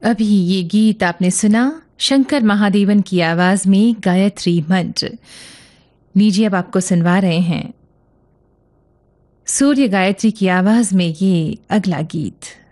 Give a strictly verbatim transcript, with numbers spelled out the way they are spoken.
अभी ये गीत आपने सुना शंकर महादेवन की आवाज में गायत्री मंत्र। लीजिए अब आपको सुनवा रहे हैं सूर्य गायत्री की आवाज में ये अगला गीत।